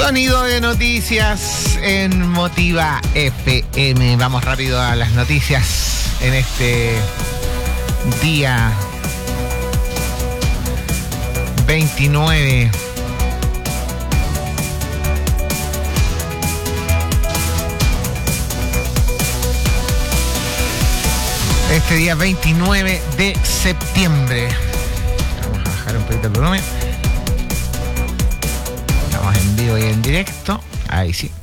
Sonido de noticias en Motiva FM. Vamos rápido a las noticias en este día 29. Este día 29 de septiembre. Vamos a bajar un poquito el volumen. Estamos en vivo y en directo. Ahí sí.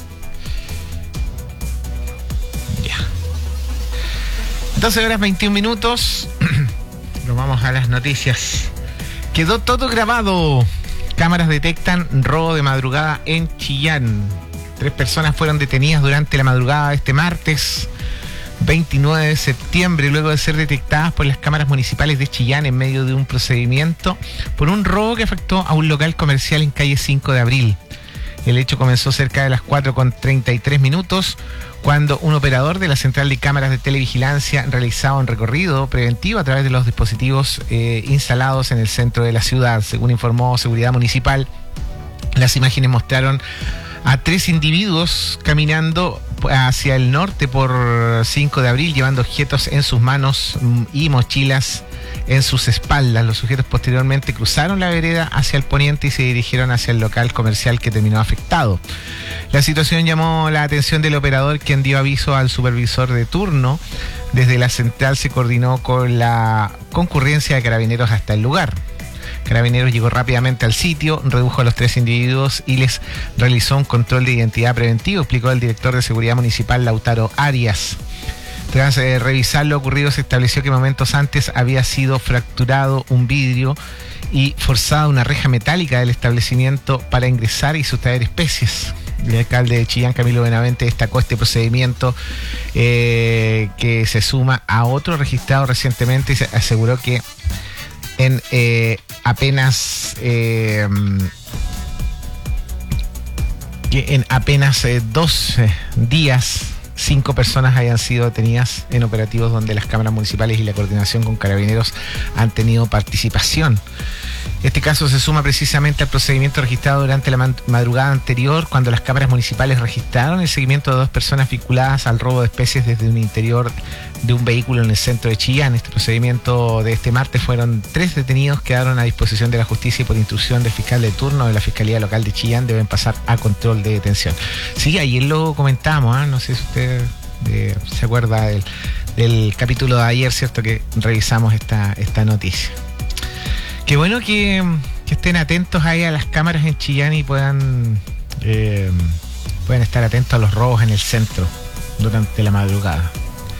Ya. 12 horas 21 minutos. Nos vamos a las noticias. Quedó todo grabado. Cámaras detectan robo de madrugada en Chillán. 3 personas fueron detenidas durante la madrugada de este martes 29 de septiembre, luego de ser detectadas por las cámaras municipales de Chillán en medio de un procedimiento por un robo que afectó a un local comercial en calle 5 de abril. El hecho comenzó cerca de las 4:33 cuando un operador de la central de cámaras de televigilancia realizaba un recorrido preventivo a través de los dispositivos instalados en el centro de la ciudad. Según informó Seguridad Municipal, las imágenes mostraron a 3 individuos caminando hacia el norte por 5 de abril, llevando objetos en sus manos y mochilas en sus espaldas. Los sujetos posteriormente cruzaron la vereda hacia el poniente y se dirigieron hacia el local comercial que terminó afectado. La situación llamó la atención del operador, quien dio aviso al supervisor de turno. Desde la central se coordinó con la concurrencia de carabineros hasta el lugar. Carabineros llegó rápidamente al sitio, redujo a los 3 individuos y les realizó un control de identidad preventivo, explicó el director de Seguridad Municipal, Lautaro Arias. Tras revisar lo ocurrido, se estableció que momentos antes había sido fracturado un vidrio y forzada una reja metálica del establecimiento para ingresar y sustraer especies. El alcalde de Chillán, Camilo Benavente, destacó este procedimiento que se suma a otro registrado recientemente y se aseguró que en apenas 2 días 5 personas hayan sido detenidas en operativos donde las cámaras municipales y la coordinación con carabineros han tenido participación. Este caso se suma precisamente al procedimiento registrado durante la madrugada anterior, cuando las cámaras municipales registraron el seguimiento de 2 personas vinculadas al robo de especies desde un interior de un vehículo en el centro de Chillán. Este procedimiento de este martes fueron 3 detenidos, quedaron a disposición de la justicia y por instrucción del fiscal de turno de la Fiscalía Local de Chillán deben pasar a control de detención. Sí, ayer lo comentamos, no sé si usted se acuerda del capítulo de ayer, ¿cierto? Que revisamos esta noticia. Qué bueno que estén atentos ahí a las cámaras en Chillán y puedan estar atentos a los robos en el centro durante la madrugada.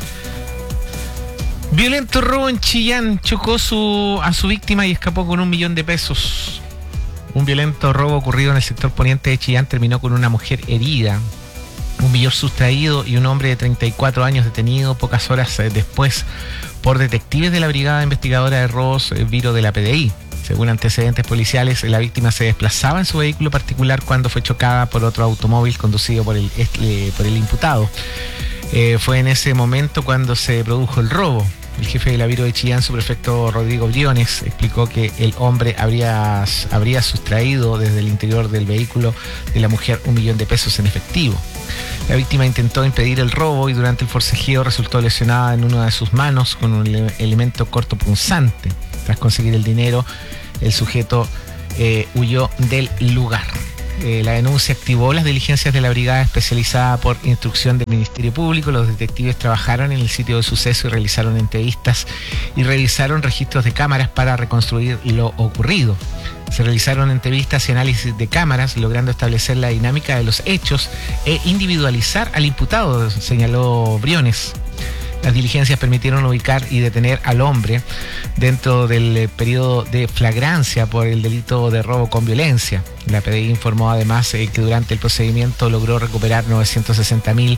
Violento robo en Chillán, chocó a su víctima y escapó con 1 millón de pesos. Un violento robo ocurrido en el sector poniente de Chillán terminó con una mujer herida, un millón sustraído y un hombre de 34 años detenido pocas horas después por detectives de la Brigada Investigadora de Robos Viro de la PDI. Según antecedentes policiales, la víctima se desplazaba en su vehículo particular cuando fue chocada por otro automóvil conducido por el imputado. Fue en ese momento cuando se produjo el robo. El jefe de la Viro de Chillán, subprefecto Rodrigo Briones, explicó que el hombre habría sustraído desde el interior del vehículo de la mujer 1 millón de pesos en efectivo. La víctima intentó impedir el robo y durante el forcejeo resultó lesionada en una de sus manos con un elemento cortopunzante. Tras conseguir el dinero, el sujeto huyó del lugar. La denuncia activó las diligencias de la brigada especializada por instrucción del Ministerio Público. Los detectives trabajaron en el sitio de suceso y realizaron entrevistas y revisaron registros de cámaras para reconstruir lo ocurrido. Se realizaron entrevistas y análisis de cámaras, logrando establecer la dinámica de los hechos e individualizar al imputado, señaló Briones. Las diligencias permitieron ubicar y detener al hombre dentro del periodo de flagrancia por el delito de robo con violencia. La PDI informó además que durante el procedimiento logró recuperar 960.000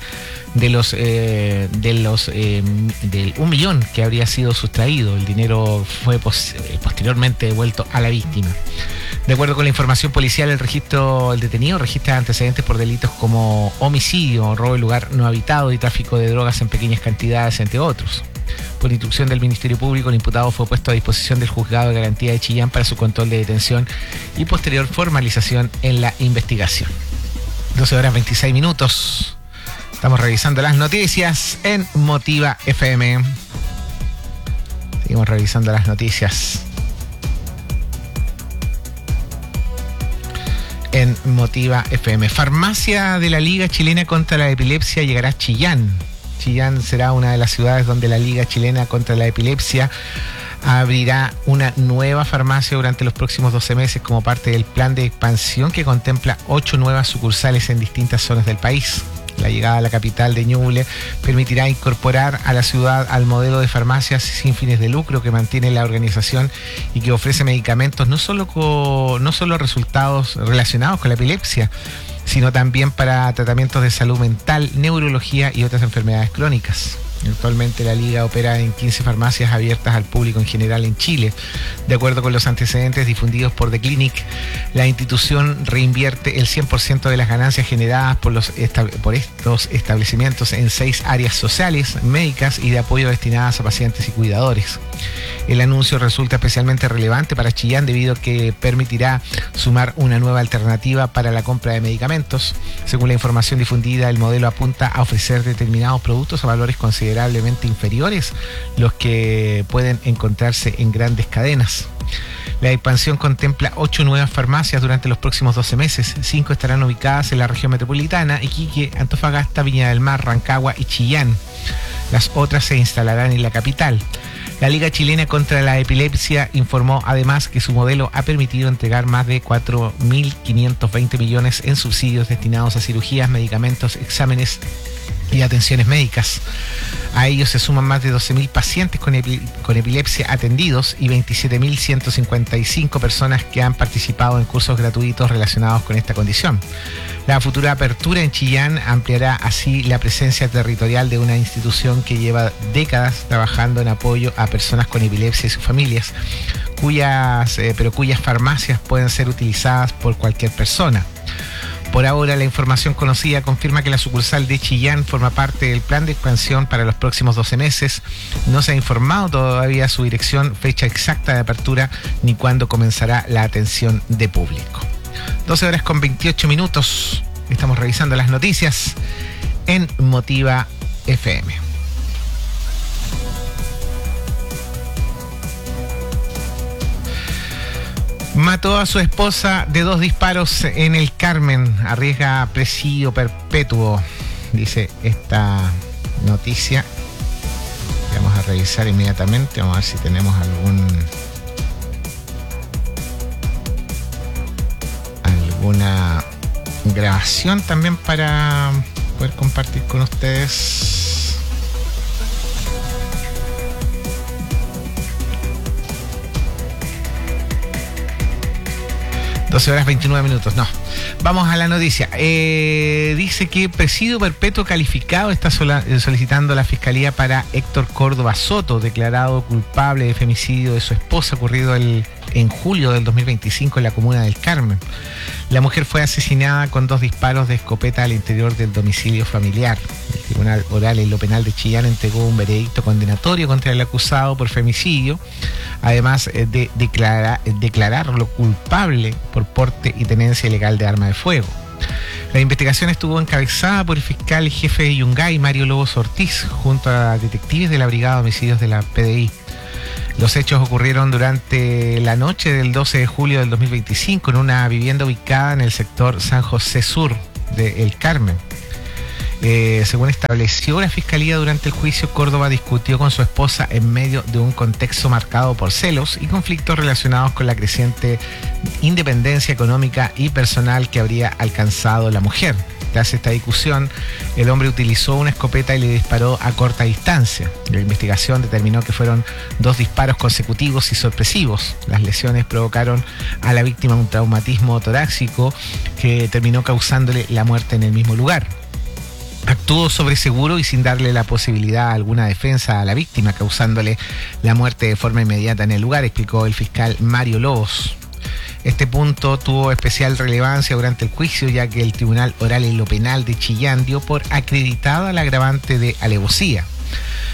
del 1 millón que habría sido sustraído. El dinero fue posteriormente devuelto a la víctima. De acuerdo con la información policial, el detenido registra antecedentes por delitos como homicidio, robo de lugar no habitado y tráfico de drogas en pequeñas cantidades, entre otros. Por instrucción del Ministerio Público, el imputado fue puesto a disposición del Juzgado de Garantía de Chillán para su control de detención y posterior formalización en la investigación. 12 horas 26 minutos. Estamos revisando las noticias en Motiva FM. Seguimos revisando las noticias en Motiva FM. Farmacia de la Liga Chilena contra la Epilepsia llegará a Chillán. Chillán será una de las ciudades donde la Liga Chilena contra la Epilepsia abrirá una nueva farmacia durante los próximos 12 meses como parte del plan de expansión que contempla 8 nuevas sucursales en distintas zonas del país. La llegada a la capital de Ñuble permitirá incorporar a la ciudad al modelo de farmacias sin fines de lucro que mantiene la organización y que ofrece medicamentos no solo resultados relacionados con la epilepsia, sino también para tratamientos de salud mental, neurología y otras enfermedades crónicas. Actualmente la Liga opera en 15 farmacias abiertas al público en general en Chile. De acuerdo con los antecedentes difundidos por The Clinic, la institución reinvierte el 100% de las ganancias generadas por estos establecimientos en 6 áreas sociales, médicas y de apoyo destinadas a pacientes y cuidadores. El anuncio resulta especialmente relevante para Chillán debido a que permitirá sumar una nueva alternativa para la compra de medicamentos. Según la información difundida, el modelo apunta a ofrecer determinados productos a valores considerablemente inferiores los que pueden encontrarse en grandes cadenas. La expansión contempla 8 nuevas farmacias durante los próximos 12 meses. 5 estarán ubicadas en la región metropolitana: Iquique, Antofagasta, Viña del Mar, Rancagua y Chillán. Las otras se instalarán en la capital. La Liga Chilena contra la Epilepsia informó además que su modelo ha permitido entregar más de 4.520 millones en subsidios destinados a cirugías, medicamentos, exámenes y atenciones médicas. A ellos se suman más de 12.000 pacientes con epilepsia atendidos y 27.155 personas que han participado en cursos gratuitos relacionados con esta condición. La futura apertura en Chillán ampliará así la presencia territorial de una institución que lleva décadas trabajando en apoyo a personas con epilepsia y sus familias, cuyas farmacias pueden ser utilizadas por cualquier persona. Por ahora, la información conocida confirma que la sucursal de Chillán forma parte del plan de expansión para los próximos 12 meses. No se ha informado todavía su dirección, fecha exacta de apertura, ni cuándo comenzará la atención de público. 12 horas con 28 minutos. Estamos revisando las noticias en Motiva FM. Mató a su esposa de 2 disparos en el Carmen. Arriesga presidio perpetuo, dice esta noticia. Vamos a revisar inmediatamente. Vamos a ver si tenemos alguna grabación también para poder compartir con ustedes. 12 horas 29 minutos, no. Vamos a la noticia. Dice que presidio perpetuo calificado está solicitando la Fiscalía para Héctor Córdoba Soto, declarado culpable de femicidio de su esposa ocurrido en julio del 2025 en la comuna del Carmen. La mujer fue asesinada con 2 disparos de escopeta al interior del domicilio familiar. El Tribunal Oral en lo Penal de Chillán entregó un veredicto condenatorio contra el acusado por femicidio, además de declararlo culpable por porte y tenencia ilegal de arma de fuego. La investigación estuvo encabezada por el fiscal jefe de Yungay, Mario Lobos Ortiz, junto a detectives de la Brigada de Homicidios de la PDI. Los hechos ocurrieron durante la noche del 12 de julio del 2025 en una vivienda ubicada en el sector San José Sur de El Carmen. Según estableció la Fiscalía durante el juicio, Córdoba discutió con su esposa en medio de un contexto marcado por celos y conflictos relacionados con la creciente independencia económica y personal que habría alcanzado la mujer. Tras esta discusión, el hombre utilizó una escopeta y le disparó a corta distancia. La investigación determinó que fueron 2 disparos consecutivos y sorpresivos. Las lesiones provocaron a la víctima un traumatismo torácico que terminó causándole la muerte en el mismo lugar. Actuó sobre seguro y sin darle la posibilidad a alguna defensa a la víctima, causándole la muerte de forma inmediata en el lugar, explicó el fiscal Mario Lobos. Este punto tuvo especial relevancia durante el juicio, ya que el Tribunal Oral en lo Penal de Chillán dio por acreditada la agravante de alevosía.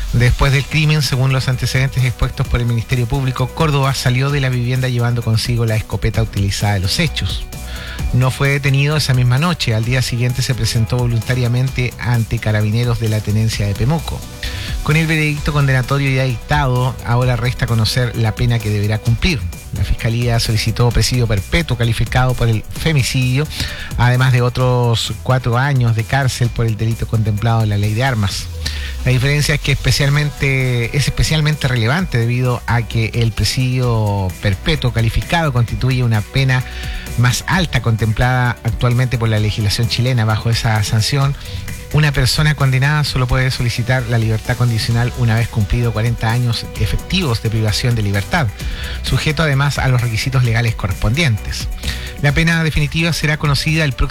Después del crimen, según los antecedentes expuestos por el Ministerio Público, Córdoba salió de la vivienda llevando consigo la escopeta utilizada en los hechos. No fue detenido esa misma noche. Al día siguiente se presentó voluntariamente ante carabineros de la tenencia de Pemuco. Con el veredicto condenatorio ya dictado, ahora resta conocer la pena que deberá cumplir. La Fiscalía solicitó presidio perpetuo calificado por el femicidio, además de otros 4 años de cárcel por el delito contemplado en la Ley de Armas. La diferencia es que es especialmente relevante debido a que el presidio perpetuo calificado constituye una pena más alta contemplada actualmente por la legislación chilena. Bajo esa sanción, una persona condenada solo puede solicitar la libertad condicional una vez cumplido 40 años efectivos de privación de libertad, sujeto además a los requisitos legales correspondientes. La pena definitiva será conocida el próximo